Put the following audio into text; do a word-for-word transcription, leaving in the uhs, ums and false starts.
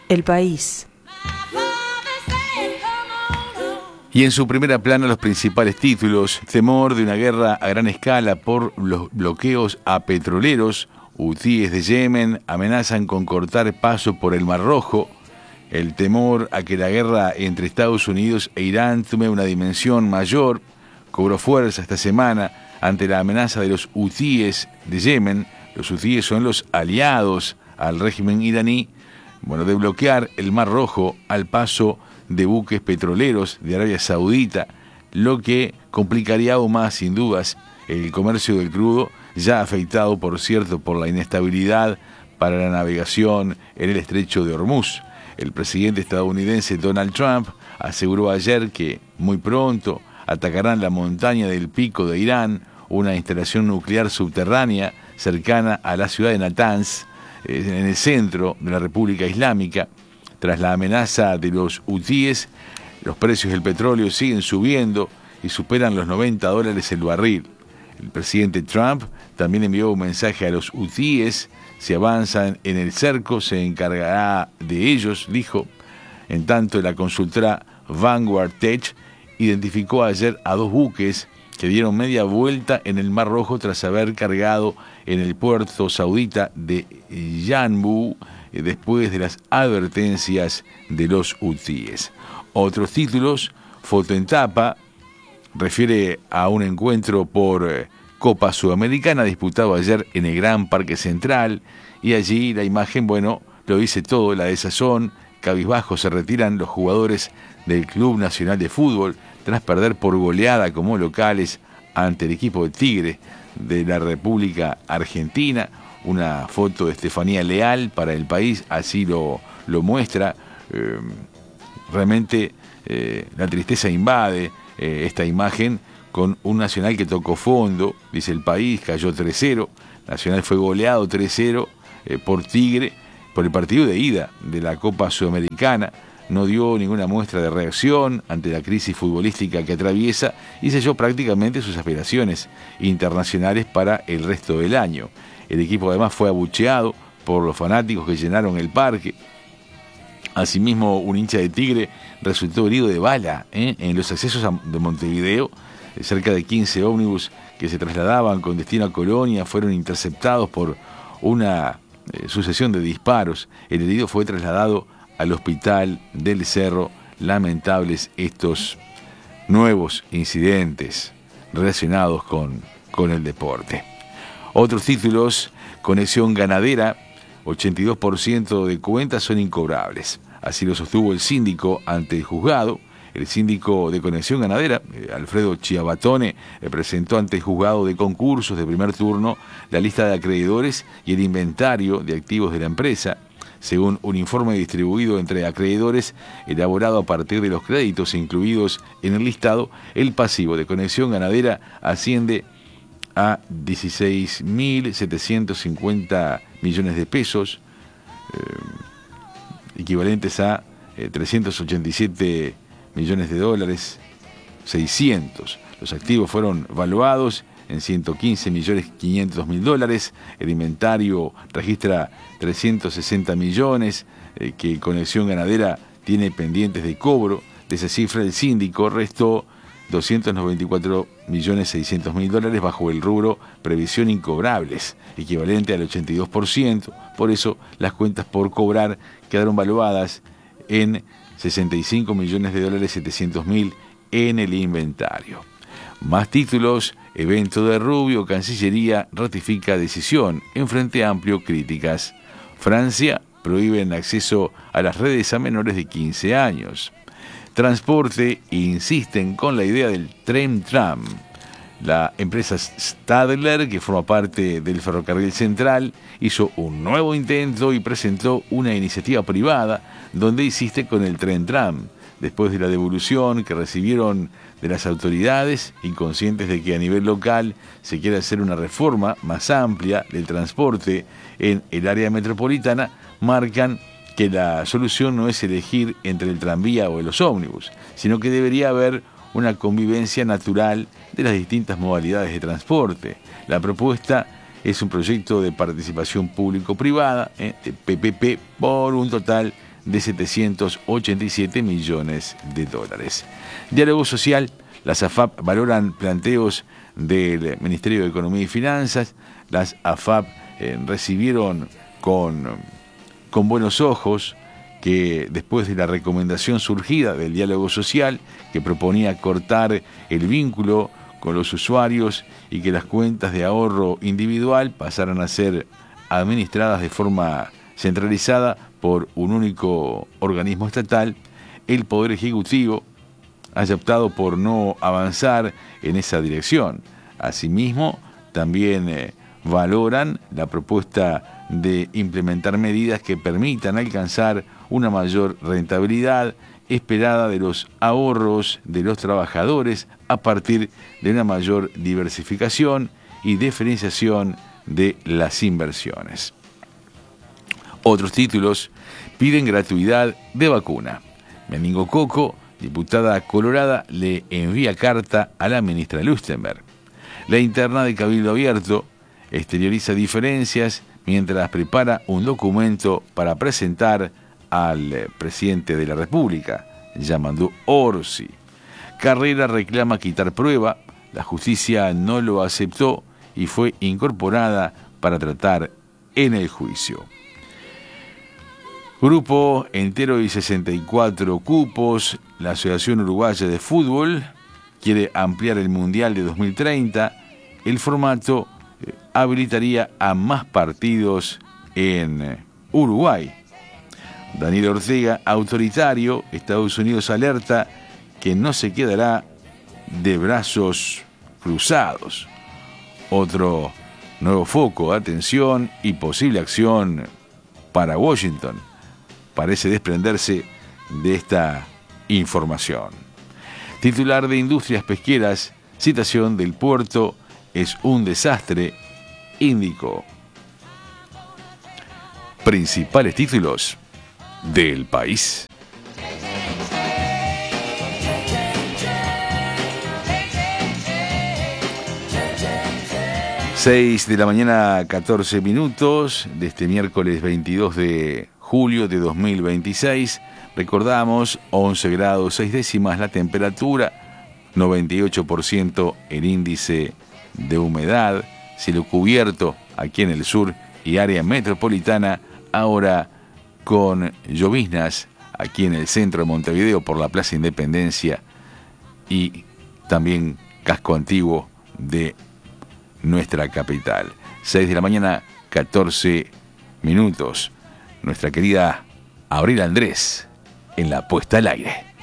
El País. Y en su primera plana los principales títulos: temor de una guerra a gran escala por los bloqueos a petroleros, hutíes de Yemen amenazan con cortar paso por el Mar Rojo, el temor a que la guerra entre Estados Unidos e Irán tome una dimensión mayor cobró fuerza esta semana ante la amenaza de los hutíes de Yemen. Los hutíes son los aliados al régimen iraní, bueno, de bloquear el Mar Rojo al paso de buques petroleros de Arabia Saudita, lo que complicaría aún más, sin dudas, el comercio del crudo, ya afectado, por cierto, por la inestabilidad para la navegación en el estrecho de Hormuz. El presidente estadounidense Donald Trump aseguró ayer que muy pronto atacarán la montaña del Pico de Irán, una instalación nuclear subterránea cercana a la ciudad de Natanz, en el centro de la República Islámica. Tras la amenaza de los hutíes, los precios del petróleo siguen subiendo y superan los noventa dólares el barril. El presidente Trump también envió un mensaje a los hutíes: si avanzan en el cerco, se encargará de ellos, dijo. En tanto, la consultora Vanguard Tech identificó ayer a dos buques que dieron media vuelta en el Mar Rojo tras haber cargado en el puerto saudita de Yanbu después de las advertencias de los hutíes. Otros títulos: foto en tapa, refiere a un encuentro por Copa Sudamericana disputado ayer en el Gran Parque Central, y allí la imagen, bueno, lo dice todo, la desazón, cabizbajo se retiran los jugadores del Club Nacional de Fútbol tras perder por goleada como locales ante el equipo de Tigre de la República Argentina. Una foto de Estefanía Leal para El País, así lo, lo muestra. Eh, realmente eh, la tristeza invade eh, esta imagen con un Nacional que tocó fondo, dice El País, cayó tres cero. Nacional fue goleado tres cero eh, por Tigre por el partido de ida de la Copa Sudamericana. No dio ninguna muestra de reacción ante la crisis futbolística que atraviesa y selló prácticamente sus aspiraciones internacionales para el resto del año. El equipo además fue abucheado por los fanáticos que llenaron el parque. Asimismo, un hincha de Tigre resultó herido de bala ¿eh? en los accesos a, de Montevideo. Cerca de quince ómnibus que se trasladaban con destino a Colonia fueron interceptados por una eh, sucesión de disparos. El herido fue trasladado al hospital del Cerro. Lamentables estos nuevos incidentes relacionados con, con el deporte. Otros títulos: conexión ganadera, ochenta y dos por ciento de cuentas son incobrables. Así lo sostuvo el síndico ante el juzgado. El síndico de Conexión Ganadera, Alfredo Chiabatone, presentó ante el juzgado de concursos de primer turno la lista de acreedores y el inventario de activos de la empresa. Según un informe distribuido entre acreedores, elaborado a partir de los créditos incluidos en el listado, el pasivo de Conexión Ganadera asciende a dieciséis mil setecientos cincuenta millones de pesos, eh, equivalentes a eh, trescientos ochenta y siete millones de dólares, seiscientos. Los activos fueron valuados en ciento quince millones quinientos mil dólares. El inventario registra trescientos sesenta millones eh, que Conexión Ganadera tiene pendientes de cobro. De esa cifra, el síndico restó doscientos noventa y cuatro millones seiscientos mil dólares bajo el rubro previsión incobrables, equivalente al ochenta y dos por ciento. Por eso, las cuentas por cobrar quedaron valuadas en sesenta y cinco millones de dólares setecientos mil en el inventario. Más títulos: evento de Rubio, Cancillería ratifica decisión, en Frente Amplio críticas. Francia prohíbe el acceso a las redes a menores de quince años. Transporte insisten con la idea del tren tram. La empresa Stadler, que forma parte del Ferrocarril Central, hizo un nuevo intento y presentó una iniciativa privada donde insiste con el tren tram. Después de la devolución que recibieron de las autoridades y conscientes de que a nivel local se quiere hacer una reforma más amplia del transporte en el área metropolitana, marcan que la solución no es elegir entre el tranvía o los ómnibus, sino que debería haber una convivencia natural de las distintas modalidades de transporte. La propuesta es un proyecto de participación público-privada, eh, de P P P, por un total de setecientos ochenta y siete millones de dólares. Diálogo social. Las A F A P valoran planteos del Ministerio de Economía y Finanzas. Las A F A P eh, recibieron con, con buenos ojos que después de la recomendación surgida del diálogo social, que proponía cortar el vínculo con los usuarios y que las cuentas de ahorro individual pasaran a ser administradas de forma centralizada por un único organismo estatal, el Poder Ejecutivo haya optado por no avanzar en esa dirección. Asimismo, también eh, valoran la propuesta de implementar medidas que permitan alcanzar una mayor rentabilidad esperada de los ahorros de los trabajadores a partir de una mayor diversificación y diferenciación de las inversiones. Otros títulos piden gratuidad de vacuna. Meningococo, diputada colorada, le envía carta a la ministra Lustenberg. La interna de Cabildo Abierto exterioriza diferencias mientras prepara un documento para presentar al presidente de la República, Yamandu Orsi. Carrera reclama quitar prueba, la justicia no lo aceptó y fue incorporada para tratar en el juicio. Grupo entero y sesenta y cuatro cupos. La Asociación Uruguaya de Fútbol quiere ampliar el Mundial de dos mil treinta. El formato eh, habilitaría a más partidos en eh, Uruguay. Daniel Ortega, autoritario. Estados Unidos alerta que no se quedará de brazos cruzados. Otro nuevo foco de atención y posible acción para Washington parece desprenderse de esta información. Titular de Industrias Pesqueras, citación del puerto es un desastre, indicó. Principales títulos del país. seis de la mañana, catorce minutos de este miércoles veintidós de julio de dos mil veintiséis. Recordamos, once grados seis décimas la temperatura, noventa y ocho por ciento el índice de humedad, cielo cubierto aquí en el sur y área metropolitana, ahora con lloviznas aquí en el centro de Montevideo por la Plaza Independencia y también casco antiguo de nuestra capital. seis de la mañana, catorce minutos. Nuestra querida Abril Andrés en la puesta al aire.